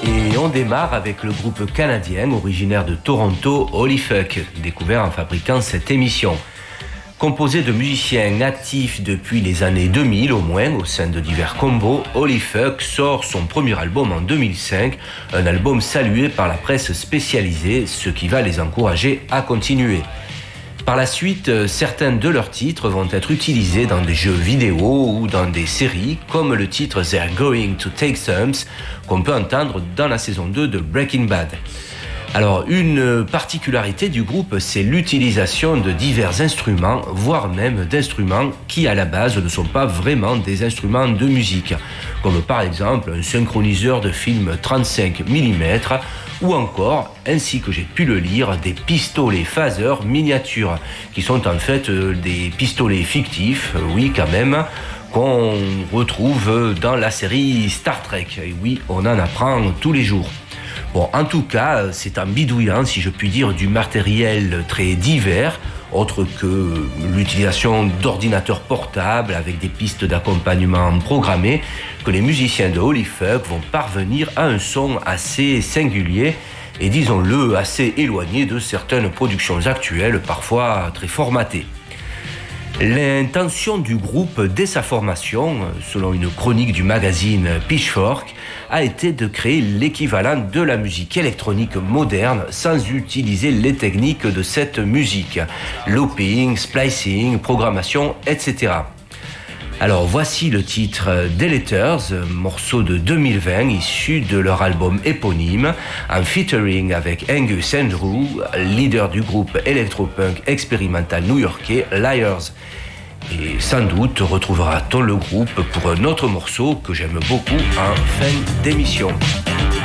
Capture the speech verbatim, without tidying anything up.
Et on démarre avec le groupe canadien originaire de Toronto, Holy Fuck, découvert en fabriquant cette émission. Composé de musiciens actifs depuis les années deux mille au moins, au sein de divers combos, Holy Fuck sort son premier album en deux mille cinq, un album salué par la presse spécialisée, ce qui va les encourager à continuer. Par la suite, certains de leurs titres vont être utilisés dans des jeux vidéo ou dans des séries, comme le titre They're Going to Take Some, qu'on peut entendre dans la saison deux de Breaking Bad. Alors, une particularité du groupe, c'est l'utilisation de divers instruments, voire même d'instruments qui, à la base, ne sont pas vraiment des instruments de musique, comme par exemple un synchroniseur de film trente-cinq millimètres, ou encore, ainsi que j'ai pu le lire, des pistolets phaser miniatures, qui sont en fait des pistolets fictifs, oui quand même, qu'on retrouve dans la série Star Trek. Et oui, on en apprend tous les jours. Bon, en tout cas, c'est en bidouillant, si je puis dire, du matériel très divers, autre que l'utilisation d'ordinateurs portables avec des pistes d'accompagnement programmées, que les musiciens de Holy Fuck vont parvenir à un son assez singulier et, disons-le, assez éloigné de certaines productions actuelles, parfois très formatées. L'intention du groupe dès sa formation, selon une chronique du magazine Pitchfork, a été de créer l'équivalent de la musique électronique moderne sans utiliser les techniques de cette musique, looping, splicing, programmation, et cetera. Alors voici le titre Delators, morceau de deux mille vingt issu de leur album éponyme, en featuring avec Angus Andrew, leader du groupe électropunk expérimental new-yorkais Liars. Et sans doute retrouvera-t-on le groupe pour un autre morceau que j'aime beaucoup en fin d'émission.